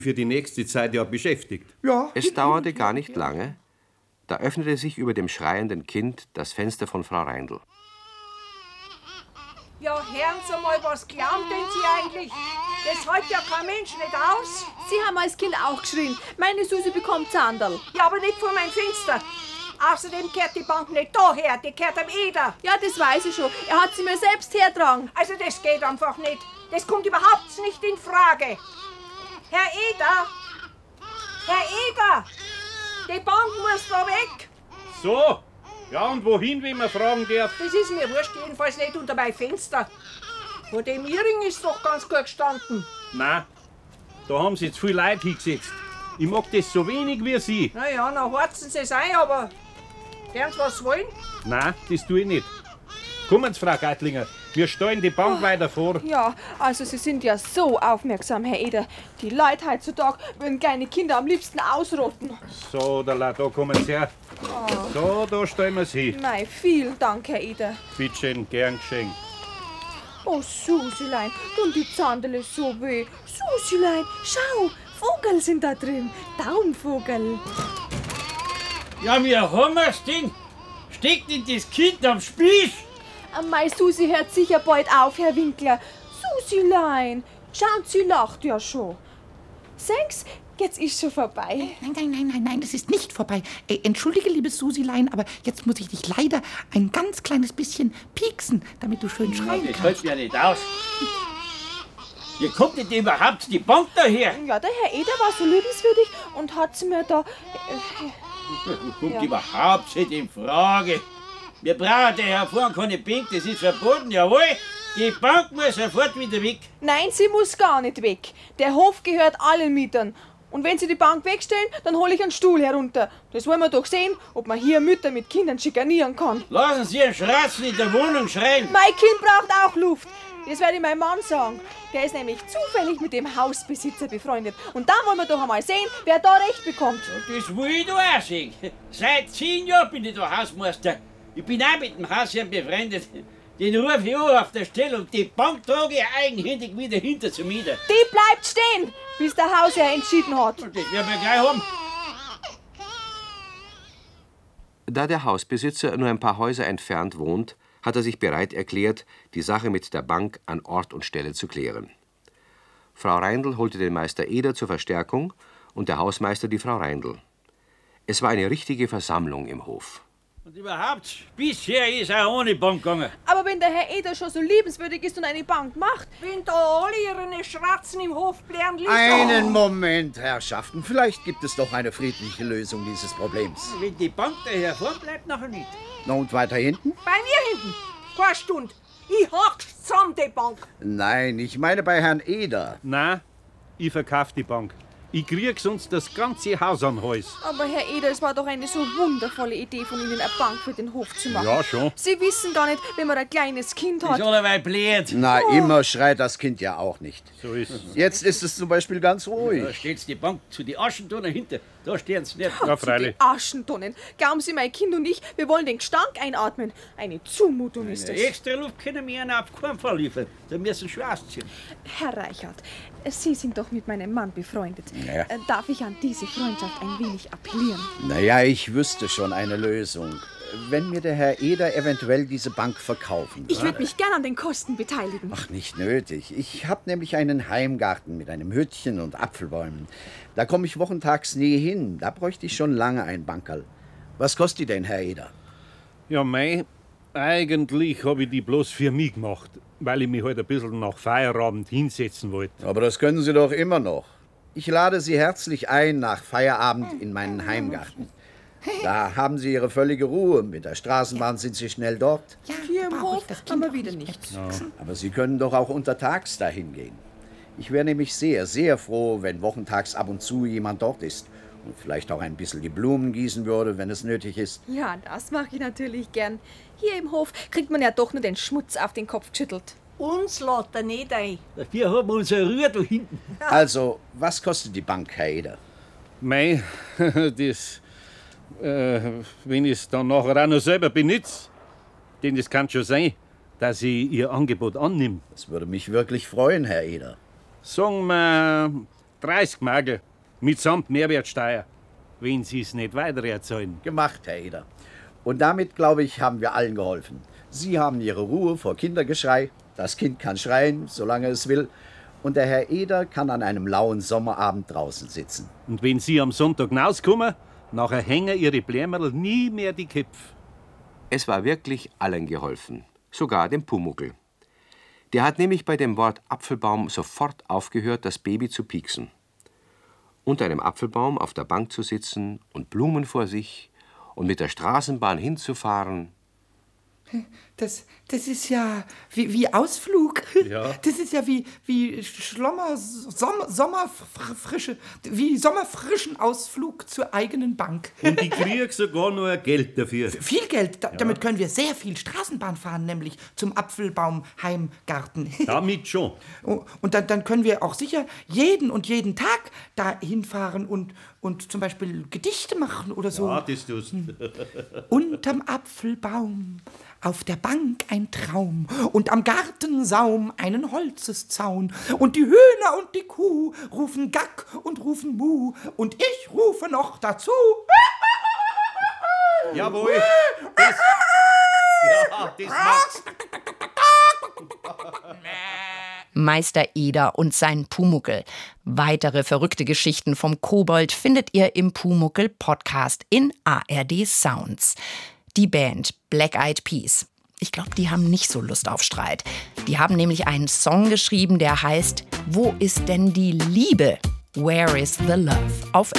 für die nächste Zeit ja beschäftigt. Ja. Es dauerte gar nicht lange. Da öffnete sich über dem schreienden Kind das Fenster von Frau Reindl. Ja, hören Sie mal, was glauben denn Sie eigentlich? Das hält ja kein Mensch nicht aus. Sie haben als Kind auch geschrien. Meine Susi bekommt Zanderl. Ja, aber nicht vor meinem Fenster. Außerdem gehört die Bank nicht daher, die gehört am Eder. Ja, das weiß ich schon. Er hat sie mir selbst hertragen. Also das geht einfach nicht. Das kommt überhaupt nicht in Frage. Herr Eder! Herr Eder! Die Bank muss da weg. So, ja und wohin, wenn man fragen darf? Das ist mir wurscht, jedenfalls nicht unter mein Fenster. Vor dem Iring ist doch ganz gut gestanden. Nein, da haben sie zu viel Leute hingesetzt. Ich mag das so wenig wie Sie. Na ja, na horzen Sie es ein, aber gern was wollen? Nein, das tue ich nicht. Kommen Sie, Frau Geitlinger, wir stellen die Bank weiter vor. Ja, also Sie sind ja so aufmerksam, Herr Eder. Die Leute heutzutage würden kleine Kinder am liebsten ausrotten. So, da kommen Sie her. So, da stellen wir Sie hin. Mei, vielen Dank, Herr Eder. Bitte schön, gern geschenkt. Oh, Susilein, tun die Zanderle so weh. Susilein, schau, Vogel sind da drin. Daumvogel. Ja, wie haben wir's denn? Steckt denn das Kind am Spieß? Mei, Susi hört sicher bald auf, Herr Winkler. Susilein, schaut, sie lacht ja schon. Sechs, jetzt ist schon vorbei. Nein, das ist nicht vorbei. Entschuldige, liebes Susilein, aber jetzt muss ich dich leider ein ganz kleines bisschen pieksen, damit du schön schreien Das kannst. hält ja nicht aus. Wie kommt denn überhaupt die Bank daher? Ja, der Herr Eder war so liebenswürdig und hat sie mir da... Kommt Ja. überhaupt nicht in Frage. Wir brauchen daher vorne keine Bank, das ist verboten, jawohl. Die Bank muss sofort wieder weg. Nein, sie muss gar nicht weg. Der Hof gehört allen Mietern. Und wenn sie die Bank wegstellen, dann hole ich einen Stuhl herunter. Das wollen wir doch sehen, ob man hier Mütter mit Kindern schikanieren kann. Lassen Sie einen Schratzen in der Wohnung schreien. Mein Kind braucht auch Luft. Das werde ich meinem Mann sagen. Der ist nämlich zufällig mit dem Hausbesitzer befreundet. Und dann wollen wir doch einmal sehen, wer da Recht bekommt. Das will ich doch auch sehen. Seit 10 Jahren bin ich da Hausmeister. Ich bin auch mit dem Hausherrn befreundet. Den rufe ich an auf der Stelle und die Bank trage ich eigenhändig wieder hinter zu mir. Die bleibt stehen, bis der Hausherr entschieden hat. Und das werden wir gleich haben. Da der Hausbesitzer nur ein paar Häuser entfernt wohnt, hat er sich bereit erklärt, die Sache mit der Bank an Ort und Stelle zu klären. Frau Reindl holte den Meister Eder zur Verstärkung und der Hausmeister die Frau Reindl. Es war eine richtige Versammlung im Hof. Und überhaupt, bisher ist auch ohne Bank gegangen. Aber wenn der Herr Eder schon so liebenswürdig ist und eine Bank macht... Wenn da alle ihre Schratzen im Hof blären ließen. Einen Moment, Herrschaften. Vielleicht gibt es doch eine friedliche Lösung dieses Problems. Wenn die Bank daher vorn bleibt, nachher nicht. Na und weiter hinten? Bei mir hinten. Keine Stunde. Ich hack's zusammen, die Bank. Nein, ich meine bei Herrn Eder. Nein, ich verkauf die Bank. Ich krieg sonst das ganze Haus am Hals. Aber Herr Eder, es war doch eine so wundervolle Idee von Ihnen, eine Bank für den Hof zu machen. Ja, schon. Sie wissen gar nicht, wenn man ein kleines Kind Das hat. ist allerweil blöd. Na, immer schreit das Kind ja auch nicht. So ist es. Jetzt ist es zum Beispiel ganz Da ruhig. steht's die Bank zu die Aschentonnen hinter. Da stehen sie nicht. Ja, freilich. Die Aschentonnen. Glauben Sie, mein Kind und ich, wir wollen den Gestank einatmen. Eine Zumutung ist das. Extra Luft können wir ihnen auf keinen Fall liefern. Da müssen sie schon ausziehen. Herr Reichert, Sie sind doch mit meinem Mann befreundet. Ja. Darf ich an diese Freundschaft ein wenig appellieren? Naja, ich wüsste schon eine Lösung. Wenn mir der Herr Eder eventuell diese Bank verkaufen Ich würde. würde mich gern an den Kosten beteiligen. Ach, nicht nötig. Ich habe nämlich einen Heimgarten mit einem Hüttchen und Apfelbäumen. Da komme ich wochentags nie hin. Da bräuchte ich schon lange ein Bankerl. Was kostet die denn, Herr Eder? Ja, mei, eigentlich habe ich die bloß für mich gemacht, weil ich mich halt ein bisschen nach Feierabend hinsetzen wollte. Aber das können Sie doch immer noch. Ich lade Sie herzlich ein nach Feierabend in meinen Heimgarten. Da haben Sie Ihre völlige Ruhe. Mit der Straßenbahn sind Sie schnell dort. Hier im Hof haben wir wieder nichts. Aber Sie können doch auch untertags dahin gehen. Ich wäre nämlich sehr, sehr froh, wenn wochentags ab und zu jemand dort ist. Und vielleicht auch ein bisschen die Blumen gießen würde, wenn es nötig ist. Ja, das mache ich natürlich gern. Hier im Hof kriegt man ja doch nur den Schmutz auf den Kopf geschüttelt. Uns lässt er nicht ein. Dafür haben wir unsere Ruhe da hinten. Also, was kostet die Bank, Herr Eder? Mei, das, wenn ich es dann nachher auch noch selber benutze, denn das kann schon sein, dass ich Ihr Angebot annehme. Das würde mich wirklich freuen, Herr Eder. Sagen wir 30 Magel. Mitsamt Mehrwertsteuer. Wenn Sie es nicht weiter erzahlen. Gemacht, Herr Eder. Und damit, glaube ich, haben wir allen geholfen. Sie haben Ihre Ruhe vor Kindergeschrei. Das Kind kann schreien, solange es will. Und der Herr Eder kann an einem lauen Sommerabend draußen sitzen. Und wenn Sie am Sonntag rauskommen, nachher hängen Ihre Blärmerl nie mehr die Köpfe. Es war wirklich allen geholfen, sogar dem Pumuckl. Der hat nämlich bei dem Wort Apfelbaum sofort aufgehört, das Baby zu pieksen. Unter einem Apfelbaum auf der Bank zu sitzen und Blumen vor sich und mit der Straßenbahn hinzufahren. Das ist ja wie Ausflug. Ja. Das ist ja wie Sommerfrische, wie sommerfrischen Ausflug zur eigenen Bank. Und ich krieg sogar noch ein Geld dafür. Viel Geld. Damit können wir sehr viel Straßenbahn fahren, nämlich zum Apfelbaumheimgarten. Damit schon. Und dann können wir auch sicher jeden Tag da hinfahren und zum Beispiel Gedichte machen oder so. Ja, das tust du. Unterm Apfelbaum, auf der Bank ein Traum und am Gartensaum einen Holzeszaun. Und die Hühner und die Kuh rufen Gack und rufen Mu. Und ich rufe noch dazu. Jawohl. Das macht's. Meister Eder und sein Pumuckl. Weitere verrückte Geschichten vom Kobold findet ihr im Pumuckl-Podcast in ARD Sounds. Die Band Black Eyed Peas. Ich glaube, die haben nicht so Lust auf Streit. Die haben nämlich einen Song geschrieben, der heißt Wo ist denn die Liebe? Where is the love? Auf